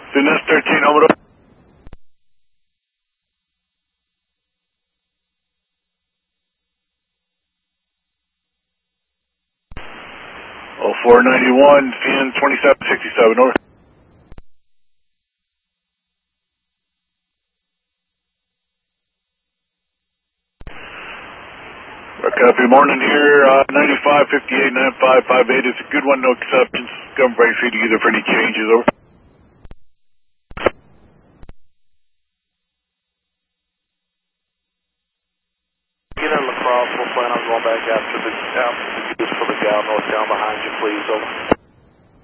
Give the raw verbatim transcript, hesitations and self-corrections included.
Finesse thirteen, over. Oh, four ninety-one, F I N twenty-seven sixty-seven, over. Copy, morning here, uh, ninety-five fifty-eight nine five five eight. It's a good one, no exceptions. Come break free together for any changes, over. Get in the cross, we'll plan on going back after the, after the goose for the gal northbound behind you, please, over.